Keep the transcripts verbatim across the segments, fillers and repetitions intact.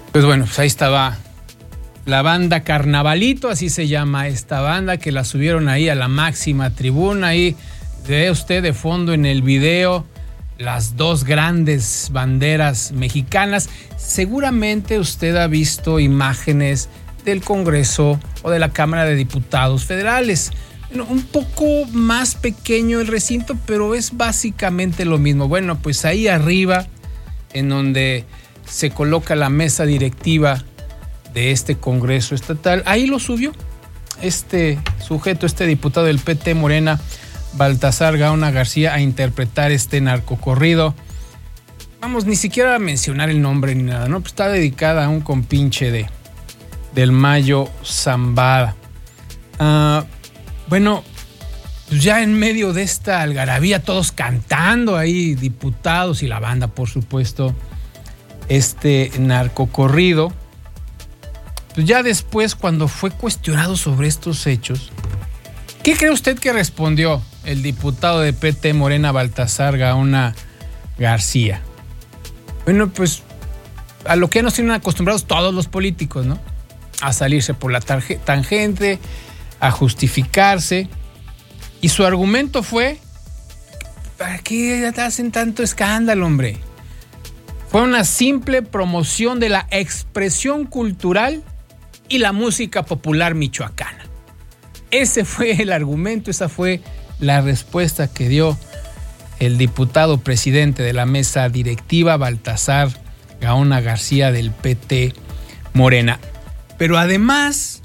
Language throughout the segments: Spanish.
Pues bueno, pues ahí estaba la banda Carnavalito, así se llama esta banda, que la subieron ahí a la máxima tribuna. Ahí ve usted de fondo en el video las dos grandes banderas mexicanas. Seguramente usted ha visto imágenes del Congreso o de la Cámara de Diputados Federales. Un poco más pequeño el recinto, pero es básicamente lo mismo. Bueno, pues ahí arriba, en donde se coloca la mesa directiva de este Congreso estatal, ahí lo subió este sujeto, este diputado del P T Morena, Baltasar Gaona García, a interpretar este narcocorrido. Vamos, ni siquiera a mencionar el nombre ni nada, ¿no? Pues está dedicada a un compinche de, del Mayo Zambada. Uh, bueno, pues ya en medio de esta algarabía, todos cantando ahí, diputados y la banda, por supuesto, este narcocorrido. Pues ya después, cuando fue cuestionado sobre estos hechos, ¿qué cree usted que respondió el diputado de P T Morena, Baltasar Gaona García? Bueno, pues a lo que nos tienen acostumbrados todos los políticos, ¿no? A salirse por la tangente, a justificarse. Y su argumento fue: ¿para qué hacen tanto escándalo, hombre? Fue una simple promoción de la expresión cultural y la música popular michoacana. Ese fue el argumento, esa fue la respuesta que dio el diputado presidente de la mesa directiva, Baltasar Gaona García, del P T Morena. Pero además,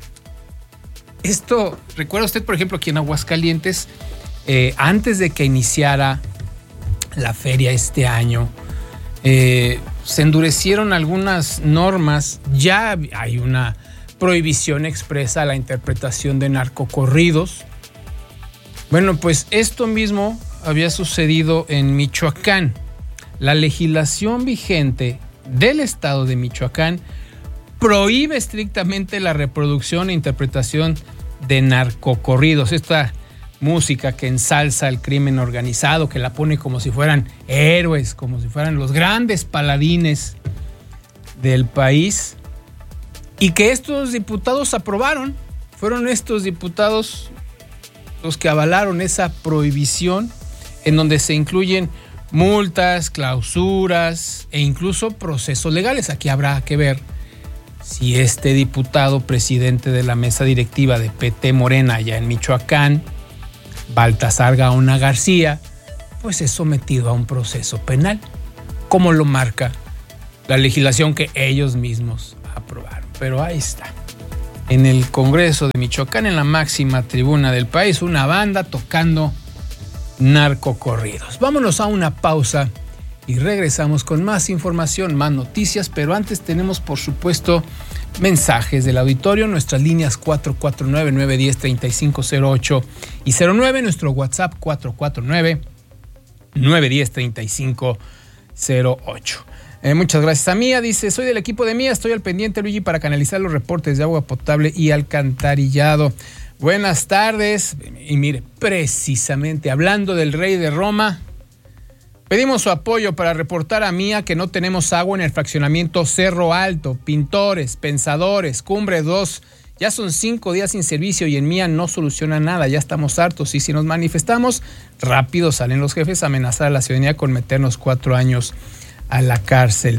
esto, recuerda usted, por ejemplo, aquí en Aguascalientes, eh, antes de que iniciara la feria este año, eh, se endurecieron algunas normas. Ya hay una prohibición expresa a la interpretación de narcocorridos. Bueno, pues esto mismo había sucedido en Michoacán. La legislación vigente del estado de Michoacán prohíbe estrictamente la reproducción e interpretación de narcocorridos. Esta música que ensalza el crimen organizado, que la pone como si fueran héroes, como si fueran los grandes paladines del país, y que estos diputados aprobaron. Fueron estos diputados los que avalaron esa prohibición, en donde se incluyen multas, clausuras e incluso procesos legales. Aquí habrá que ver si este diputado presidente de la mesa directiva de P T Morena allá en Michoacán, Baltasar Gaona García, pues es sometido a un proceso penal, como lo marca la legislación que ellos mismos aprobaron. Pero ahí está, en el Congreso de Michoacán, en la máxima tribuna del país, una banda tocando narcocorridos. Vámonos a una pausa y regresamos con más información, más noticias, pero antes tenemos, por supuesto, mensajes del auditorio, nuestras líneas cuatro cuatro nueve, nueve uno cero, tres cinco cero ocho y cero nueve, nuestro WhatsApp cuatro cuatro nueve, nueve uno cero, tres cinco cero ocho. Eh, muchas gracias a Mía, dice: soy del equipo de Mía, estoy al pendiente, Luigi, para canalizar los reportes de agua potable y alcantarillado. Buenas tardes. Y mire, precisamente hablando del rey de Roma, pedimos su apoyo para reportar a Mía que no tenemos agua en el fraccionamiento Cerro Alto, Pintores, Pensadores, Cumbre dos. Ya son cinco días sin servicio y en Mía no soluciona nada, ya estamos hartos. Y si nos manifestamos, rápido salen los jefes a amenazar a la ciudadanía con meternos cuatro años a la cárcel.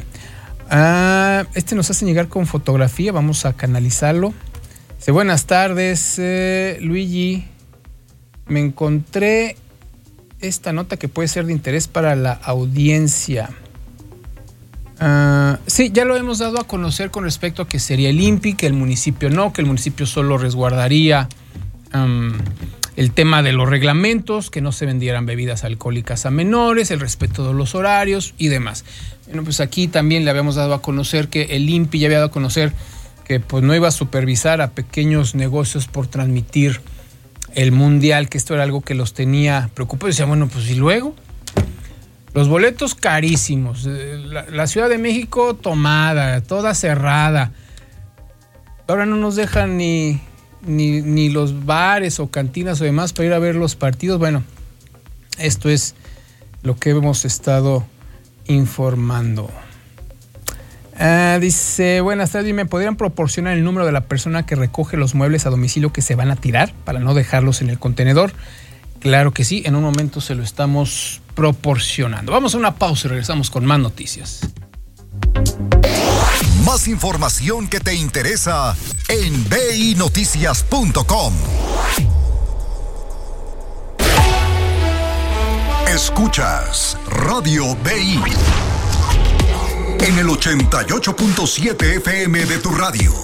Ah, este nos hace llegar con fotografía, vamos a canalizarlo. Dice: buenas tardes, eh, Luigi. Me encontré esta nota que puede ser de interés para la audiencia. Uh, sí, ya lo hemos dado a conocer con respecto a que sería el I N P I, que el municipio no, que el municipio solo resguardaría um, el tema de los reglamentos, que no se vendieran bebidas alcohólicas a menores, el respeto de los horarios y demás. Bueno, pues aquí también le habíamos dado a conocer que el I N P I ya había dado a conocer que pues no iba a supervisar a pequeños negocios por transmitir el mundial, que esto era algo que los tenía preocupados. Decían, bueno, pues ¿y luego? Los boletos carísimos, la, la Ciudad de México tomada, toda cerrada. Ahora no nos dejan ni, ni, ni los bares o cantinas o demás para ir a ver los partidos. Bueno, esto es lo que hemos estado informando. Uh, dice, buenas tardes, ¿me podrían proporcionar el número de la persona que recoge los muebles a domicilio que se van a tirar para no dejarlos en el contenedor? Claro que sí, en un momento se lo estamos proporcionando. Vamos a una pausa y regresamos con más noticias. Más información que te interesa en b i noticias punto com. Escuchas Radio B I en el ochenta y ocho punto siete F M de tu radio.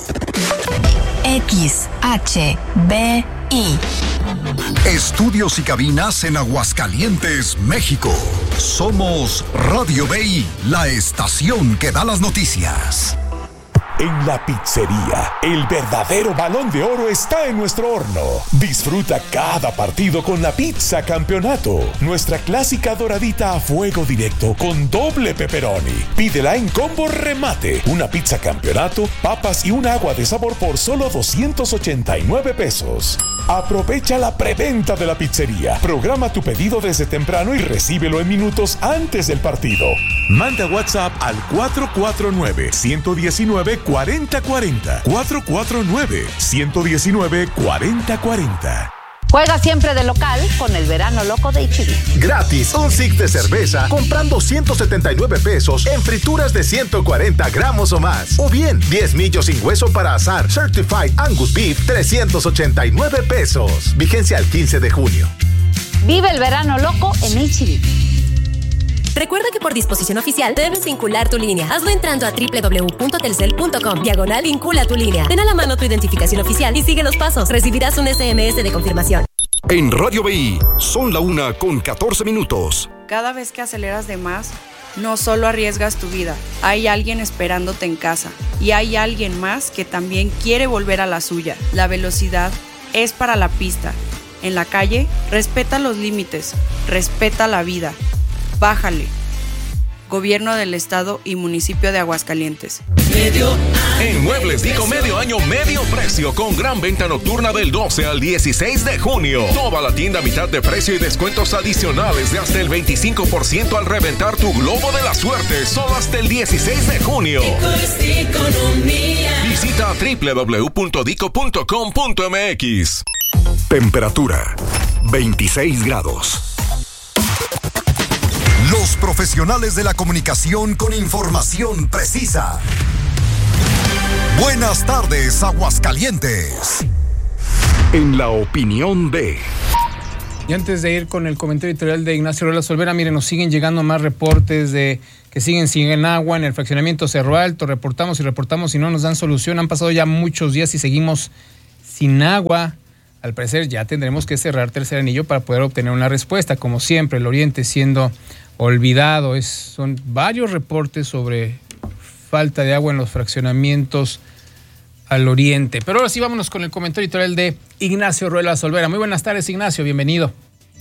X H B I. Estudios y cabinas en Aguascalientes, México. Somos Radio B I, la estación que da las noticias. En la pizzería, el verdadero Balón de Oro está en nuestro horno. Disfruta cada partido con la pizza campeonato, nuestra clásica doradita a fuego directo con doble pepperoni. Pídela en combo remate, una pizza campeonato, papas y un agua de sabor por solo doscientos ochenta y nueve pesos. Aprovecha la preventa de la pizzería. Programa tu pedido desde temprano y recíbelo en minutos antes del partido. Manda WhatsApp al cuatro cuatro nueve, uno uno nueve, cuatro cero cuatro cero. cuatro cuatro nueve, uno uno nueve, cuatro cero cuatro cero. Juega siempre de local con el verano loco de H E B. Gratis, un six de cerveza comprando ciento setenta y nueve pesos en frituras de ciento cuarenta gramos o más. O bien, diez millos sin hueso para asar Certified Angus Beef, trescientos ochenta y nueve pesos. Vigencia al quince de junio. Vive el verano loco en H E B. Recuerda que por disposición oficial debes vincular tu línea. Hazlo entrando a doble u doble u doble u punto telcel punto com. Diagonal vincula tu línea. Ten a la mano tu identificación oficial y sigue los pasos. Recibirás un S M S de confirmación. En Radio B I, son la una con catorce minutos. Cada vez que aceleras de más, no solo arriesgas tu vida, hay alguien esperándote en casa. Y hay alguien más que también quiere volver a la suya. La velocidad es para la pista. En la calle, respeta los límites, respeta la vida. Bájale. Gobierno del Estado y Municipio de Aguascalientes. En Muebles Dico, medio año, medio precio, con gran venta nocturna del doce al dieciséis de junio. Toda la tienda a mitad de precio y descuentos adicionales de hasta el veinticinco por ciento al reventar tu globo de la suerte, solo hasta el dieciséis de junio. Visita doble u doble u doble u punto dico punto com punto m x. Temperatura veintiséis grados. Los profesionales de la comunicación con información precisa. Buenas tardes, Aguascalientes. En la opinión de... Y antes de ir con el comentario editorial de Ignacio Ruelas Olvera, miren, nos siguen llegando más reportes de que siguen sin agua en el fraccionamiento Cerro Alto. Reportamos y reportamos y no nos dan solución. Han pasado ya muchos días y seguimos sin agua. Al parecer ya tendremos que cerrar Tercer Anillo para poder obtener una respuesta. Como siempre, el Oriente siendo olvidado. Es, son varios reportes sobre falta de agua en los fraccionamientos al oriente. Pero ahora sí, vámonos con el comentario editorial de Ignacio Ruelas Olvera. Muy buenas tardes, Ignacio, bienvenido.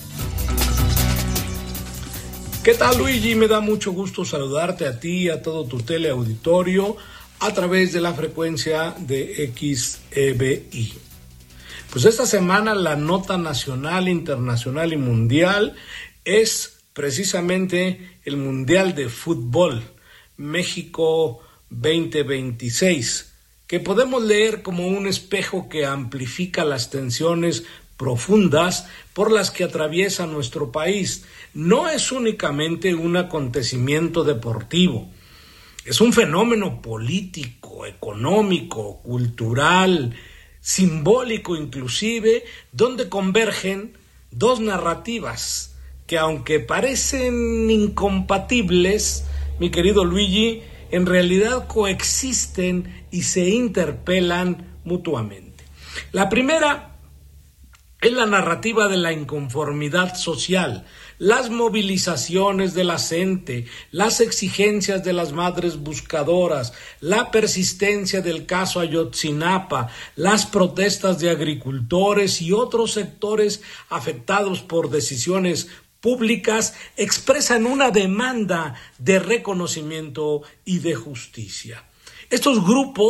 ¿Qué tal, Luigi? Me da mucho gusto saludarte a ti y a todo tu teleauditorio a través de la frecuencia de X E B I. Pues esta semana la nota nacional, internacional y mundial es precisamente el Mundial de Fútbol México veinte veintiséis, que podemos leer como un espejo que amplifica las tensiones profundas por las que atraviesa nuestro país. No es únicamente un acontecimiento deportivo, es un fenómeno político, económico, cultural, simbólico inclusive, donde convergen dos narrativas que, aunque parecen incompatibles, mi querido Luigi, en realidad coexisten y se interpelan mutuamente. La primera es la narrativa de la inconformidad social, las movilizaciones de la gente, las exigencias de las madres buscadoras, la persistencia del caso Ayotzinapa, las protestas de agricultores y otros sectores afectados por decisiones públicas expresan una demanda de reconocimiento y de justicia. Estos grupos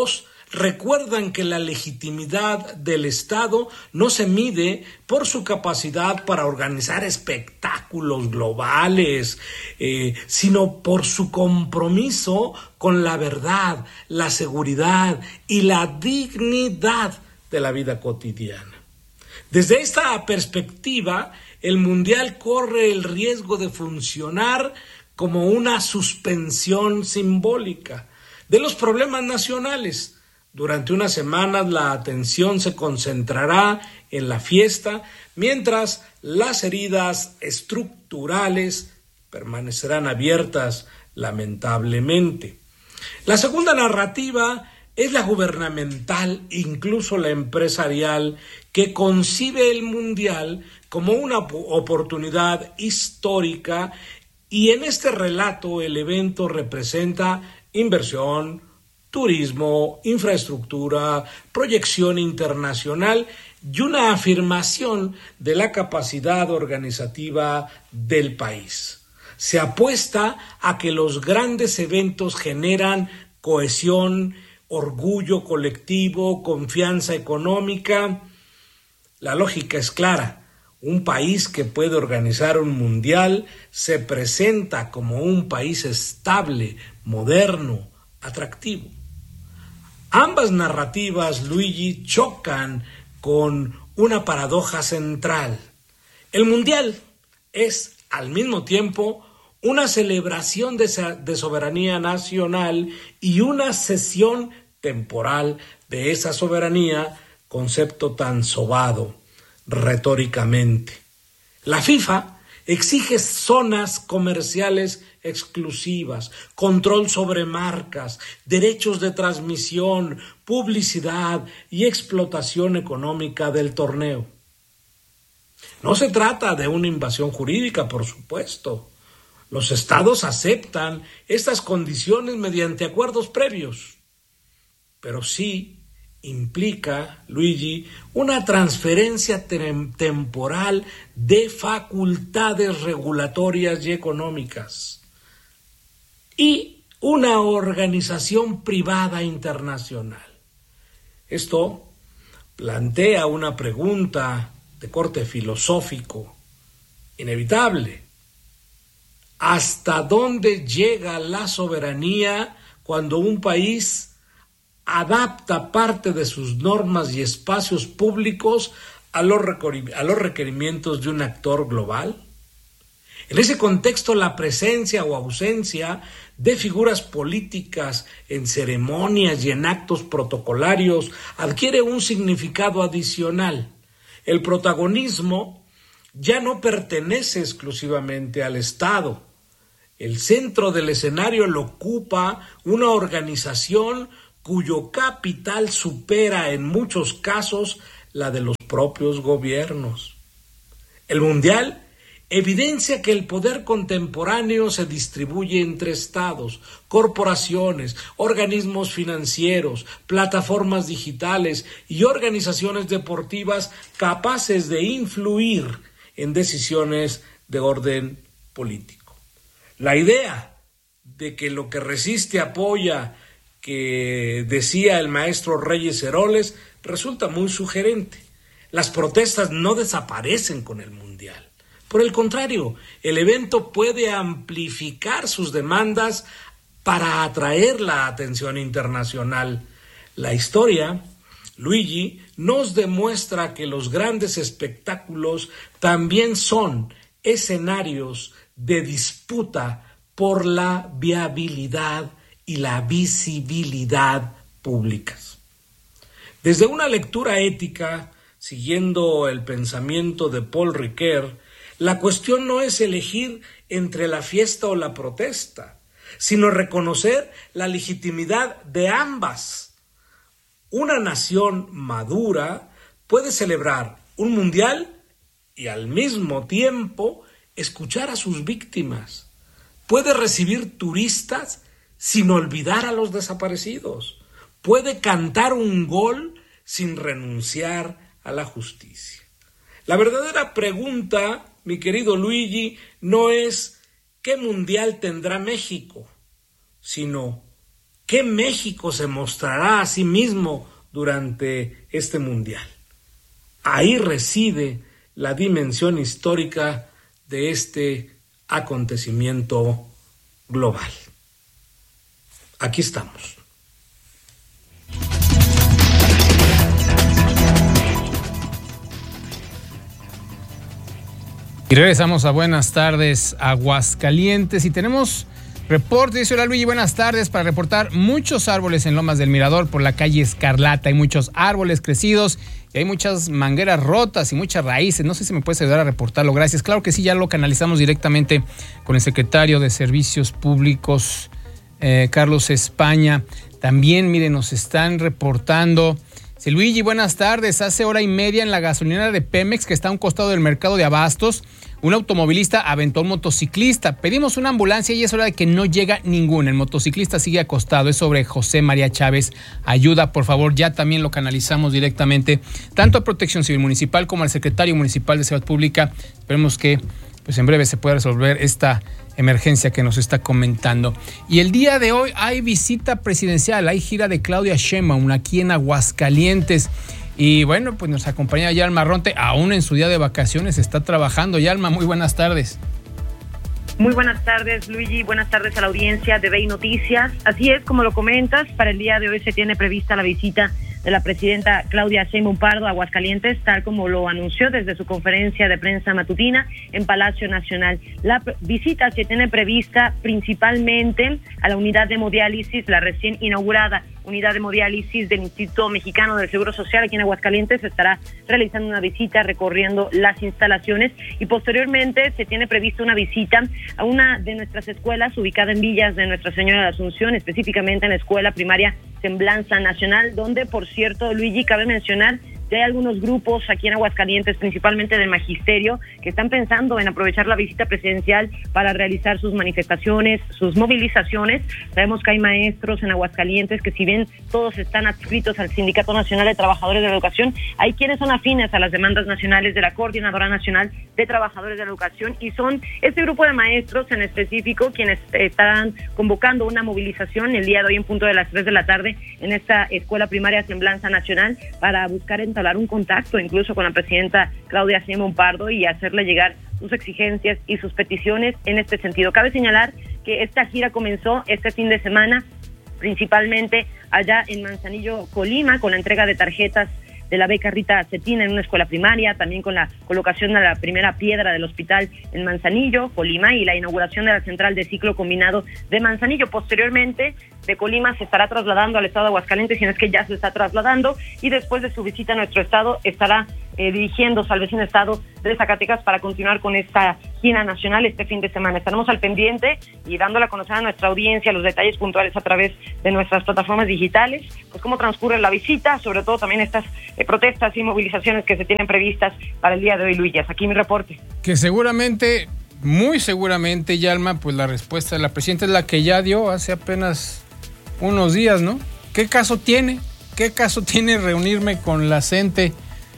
recuerdan que la legitimidad del Estado no se mide por su capacidad para organizar espectáculos globales, eh, sino por su compromiso con la verdad, la seguridad y la dignidad de la vida cotidiana. Desde esta perspectiva, el Mundial corre el riesgo de funcionar como una suspensión simbólica de los problemas nacionales. Durante unas semanas la atención se concentrará en la fiesta, mientras las heridas estructurales permanecerán abiertas, lamentablemente. La segunda narrativa es la gubernamental, incluso la empresarial, que concibe el Mundial como una oportunidad histórica, y en este relato el evento representa inversión, turismo, infraestructura, proyección internacional y una afirmación de la capacidad organizativa del país. Se apuesta a que los grandes eventos generan cohesión, orgullo colectivo, confianza económica. La lógica es clara. Un país que puede organizar un mundial se presenta como un país estable, moderno, atractivo. Ambas narrativas, Luigi, chocan con una paradoja central. El mundial es, al mismo tiempo, una celebración de, de soberanía nacional y una cesión temporal de esa soberanía, concepto tan sobado retóricamente. La FIFA exige zonas comerciales exclusivas, control sobre marcas, derechos de transmisión, publicidad y explotación económica del torneo. No se trata de una invasión jurídica, por supuesto. Los estados aceptan estas condiciones mediante acuerdos previos, pero sí implica, Luigi, una transferencia tem- temporal de facultades regulatorias y económicas y una organización privada internacional. Esto plantea una pregunta de corte filosófico inevitable. ¿Hasta dónde llega la soberanía cuando un país adapta parte de sus normas y espacios públicos a los, requer- a los requerimientos de un actor global? En ese contexto, la presencia o ausencia de figuras políticas en ceremonias y en actos protocolarios adquiere un significado adicional. El protagonismo ya no pertenece exclusivamente al Estado. El centro del escenario lo ocupa una organización cuyo capital supera en muchos casos la de los propios gobiernos. El Mundial evidencia que el poder contemporáneo se distribuye entre estados, corporaciones, organismos financieros, plataformas digitales y organizaciones deportivas capaces de influir en decisiones de orden político. La idea de que lo que resiste apoya, que decía el maestro Reyes Heroles, resulta muy sugerente. Las protestas no desaparecen con el Mundial. Por el contrario, el evento puede amplificar sus demandas para atraer la atención internacional. La historia, Luigi, nos demuestra que los grandes espectáculos también son escenarios de disputa por la viabilidad y la visibilidad públicas. Desde una lectura ética, siguiendo el pensamiento de Paul Ricoeur, la cuestión no es elegir entre la fiesta o la protesta, sino reconocer la legitimidad de ambas. Una nación madura puede celebrar un mundial y al mismo tiempo escuchar a sus víctimas. Puede recibir turistas sin olvidar a los desaparecidos. Puede cantar un gol sin renunciar a la justicia. La verdadera pregunta, mi querido Luigi, no es ¿qué mundial tendrá México?, sino ¿Qué México se mostrará a sí mismo durante este mundial? Ahí reside la dimensión histórica de este acontecimiento global. Aquí estamos. Y regresamos a Buenas Tardes, Aguascalientes, y tenemos reporte. Dice: hola Luigi, buenas tardes, para reportar muchos árboles en Lomas del Mirador por la calle Escarlata. Hay muchos árboles crecidos y hay muchas mangueras rotas y muchas raíces. No sé si me puedes ayudar a reportarlo. Gracias. Claro que sí, ya lo canalizamos directamente con el secretario de Servicios Públicos, eh, Carlos España. También, miren, nos están reportando. Sí, Luigi, buenas tardes. Hace hora y media en la gasolinera de Pemex, que está a un costado del mercado de abastos, un automovilista aventó a un motociclista. Pedimos una ambulancia y es hora de que no llega ninguna. El motociclista sigue acostado. Es sobre José María Chávez. Ayuda, por favor. Ya también lo canalizamos directamente tanto a Protección Civil Municipal como al secretario municipal de Seguridad Pública. Esperemos que pues en breve se pueda resolver esta emergencia que nos está comentando. Y el día de hoy hay visita presidencial, hay gira de Claudia Sheinbaum aquí en Aguascalientes. Y bueno, pues nos acompaña Yalma Ronte, aún en su día de vacaciones, está trabajando. Yalma, muy buenas tardes. Muy buenas tardes, Luigi. Buenas tardes a la audiencia de B I Noticias. Así es, como lo comentas, para el día de hoy se tiene prevista la visita de la presidenta Claudia Sheinbaum Pardo a Aguascalientes, tal como lo anunció desde su conferencia de prensa matutina en Palacio Nacional. La visita se tiene prevista principalmente a la unidad de hemodiálisis, la recién inaugurada unidad de hemodiálisis del Instituto Mexicano del Seguro Social aquí en Aguascalientes. Estará realizando una visita, recorriendo las instalaciones, y posteriormente se tiene prevista una visita a una de nuestras escuelas ubicada en Villas de Nuestra Señora de Asunción, específicamente en la escuela primaria Semblanza Nacional, donde, por cierto, Luigi, cabe mencionar que hay algunos grupos aquí en Aguascalientes, principalmente del magisterio, que están pensando en aprovechar la visita presidencial para realizar sus manifestaciones, sus movilizaciones. Sabemos que hay maestros en Aguascalientes que, si bien todos están adscritos al Sindicato Nacional de Trabajadores de la Educación, hay quienes son afines a las demandas nacionales de la Coordinadora Nacional de Trabajadores de la Educación, y son este grupo de maestros en específico quienes estarán convocando una movilización el día de hoy en punto de las tres de la tarde en esta escuela primaria Semblanza Nacional, para buscar en hablar un contacto incluso con la presidenta Claudia Sheinbaum Pardo y hacerle llegar sus exigencias y sus peticiones en este sentido. Cabe señalar que esta gira comenzó este fin de semana, principalmente allá en Manzanillo, Colima, con la entrega de tarjetas de la beca Rita Cetina en una escuela primaria, también con la colocación de la primera piedra del hospital en Manzanillo, Colima, y la inauguración de la central de ciclo combinado de Manzanillo. Posteriormente, de Colima se estará trasladando al estado de Aguascalientes, si no es que ya se está trasladando, y después de su visita a nuestro estado estará eh, dirigiéndose al vecino estado de Zacatecas para continuar con esta gira nacional este fin de semana. Estaremos al pendiente y dándole a conocer a nuestra audiencia los detalles puntuales a través de nuestras plataformas digitales, pues cómo transcurre la visita, sobre todo también estas eh, protestas y movilizaciones que se tienen previstas para el día de hoy, Luigi. Aquí mi reporte. Que seguramente, muy seguramente, Yalma, pues la respuesta de la presidenta es la que ya dio hace apenas unos días, ¿no? ¿Qué caso tiene? ¿Qué caso tiene reunirme con la gente?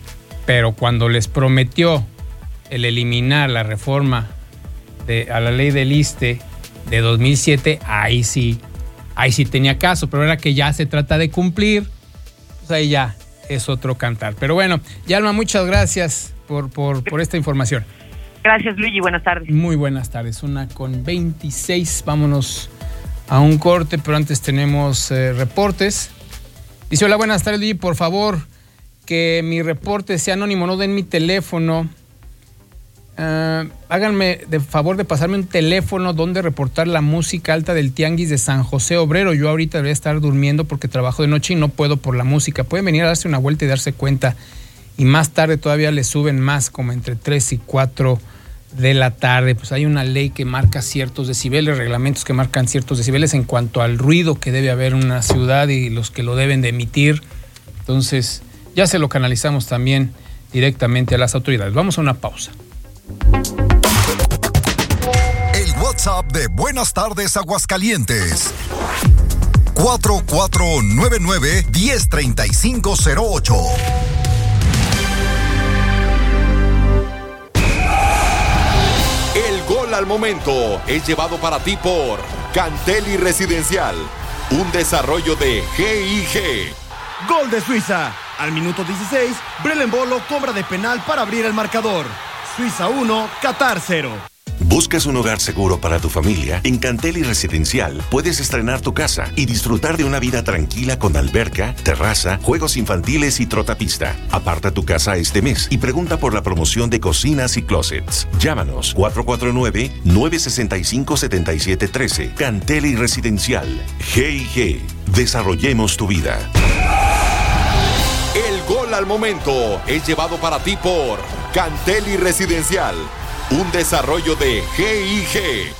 Pero cuando les prometió el eliminar la reforma de, a la ley del I S S S T E de dos mil siete, ahí sí, ahí sí tenía caso, pero ahora que ya se trata de cumplir, pues ahí ya es otro cantar. Pero bueno, Yalma, muchas gracias por, por, por esta información. Gracias, Luigi, buenas tardes. Muy buenas tardes, una con veintiséis, vámonos a un corte, pero antes tenemos eh, reportes. Dice: hola, buenas tardes, Luigi, por favor, que mi reporte sea anónimo, no den mi teléfono. Uh, háganme de favor de pasarme un teléfono donde reportar la música alta del Tianguis de San José Obrero. Yo ahorita debería estar durmiendo porque trabajo de noche y no puedo por la música. Pueden venir a darse una vuelta y darse cuenta, y más tarde todavía le suben más, como entre tres y cuatro de la tarde. Pues hay una ley que marca ciertos decibeles, reglamentos que marcan ciertos decibeles en cuanto al ruido que debe haber en una ciudad y los que lo deben de emitir. Entonces ya se lo canalizamos también directamente a las autoridades. Vamos a una pausa. El WhatsApp de Buenas Tardes Aguascalientes: cuatro cuatro nueve nueve, uno cero tres cinco cero ocho. El gol al momento es llevado para ti por Cantelli Residencial. un desarrollo de G I G. Gol de Suiza. Al minuto dieciséis, Brelen Bolo cobra de penal para abrir el marcador. Suiza uno, Qatar cero. ¿Buscas un hogar seguro para tu familia? En Canteli Residencial puedes estrenar tu casa y disfrutar de una vida tranquila con alberca, terraza, juegos infantiles y trotapista. Aparta tu casa este mes y pregunta por la promoción de cocinas y closets. Llámanos cuatro cuatro nueve, nueve seis cinco, siete siete uno tres. Canteli Residencial. G I G. Desarrollemos tu vida. El gol al momento es llevado para ti por Canteli Residencial, un desarrollo de G I G.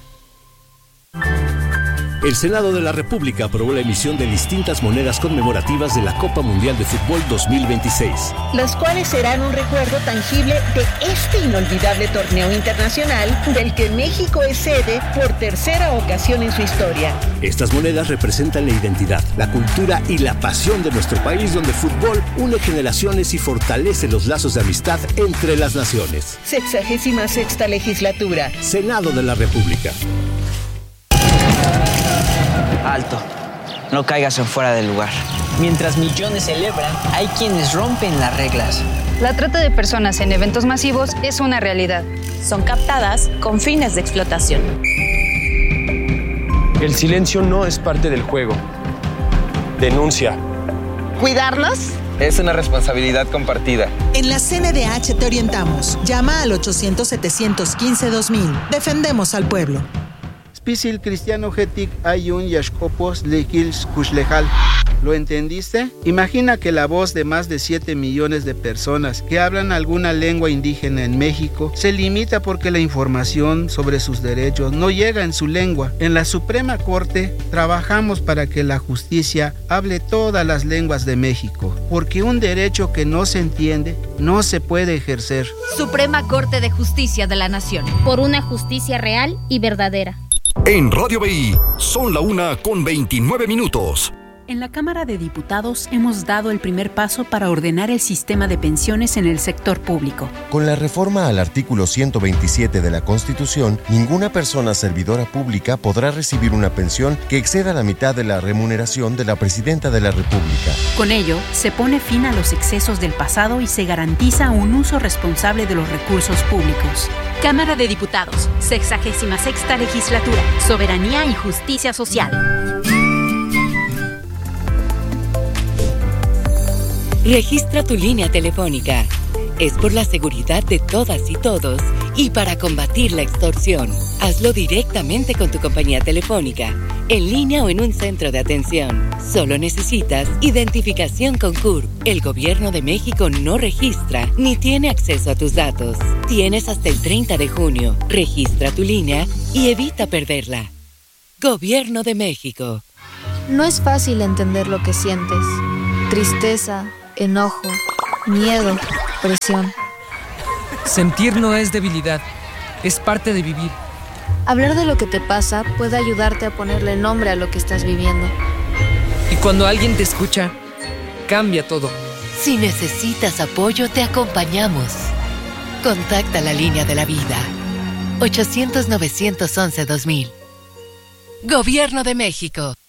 El Senado de la República aprobó la emisión de distintas monedas conmemorativas de la Copa Mundial de Fútbol dos mil veintiséis. Los cuales serán un recuerdo tangible de este inolvidable torneo internacional del que México es sede por tercera ocasión en su historia. Estas monedas representan la identidad, la cultura y la pasión de nuestro país, donde el fútbol une generaciones y fortalece los lazos de amistad entre las naciones. Sexagésima sexta legislatura. Senado de la República. Alto, no caigas en fuera del lugar. Mientras millones celebran, hay quienes rompen las reglas. La trata de personas en eventos masivos es una realidad. Son captadas con fines de explotación. El silencio no es parte del juego. Denuncia. ¿Cuidarnos? Es una responsabilidad compartida. En la C N D H te orientamos. Llama al ochocientos, setecientos quince, dos mil. Defendemos al pueblo. Spisil cristiano getik ayun yashkopos lekils kushlejal. ¿Lo entendiste? Imagina que la voz de más de siete millones de personas que hablan alguna lengua indígena en México se limita porque la información sobre sus derechos no llega en su lengua. En la Suprema Corte trabajamos para que la justicia hable todas las lenguas de México, porque un derecho que no se entiende no se puede ejercer. Suprema Corte de Justicia de la Nación. Por una justicia real y verdadera. En Radio B I, son la una con veintinueve minutos. En la Cámara de Diputados hemos dado el primer paso para ordenar el sistema de pensiones en el sector público. Con la reforma al artículo ciento veintisiete de la Constitución, ninguna persona servidora pública podrá recibir una pensión que exceda la mitad de la remuneración de la Presidenta de la República. Con ello, se pone fin a los excesos del pasado y se garantiza un uso responsable de los recursos públicos. Cámara de Diputados, sexagésima sexta legislatura, soberanía y justicia social. Registra tu línea telefónica. Es por la seguridad de todas y todos y para combatir la extorsión. Hazlo directamente con tu compañía telefónica, en línea o en un centro de atención. Solo necesitas identificación con C U R P. El Gobierno de México no registra ni tiene acceso a tus datos. Tienes hasta el treinta de junio. Registra tu línea y evita perderla. Gobierno de México. No es fácil entender lo que sientes. Tristeza, enojo, miedo, presión. Sentir no es debilidad, es parte de vivir. Hablar de lo que te pasa puede ayudarte a ponerle nombre a lo que estás viviendo. Y cuando alguien te escucha, cambia todo. Si necesitas apoyo, te acompañamos. Contacta la línea de la vida. ochocientos, novecientos once, dos mil. Gobierno de México.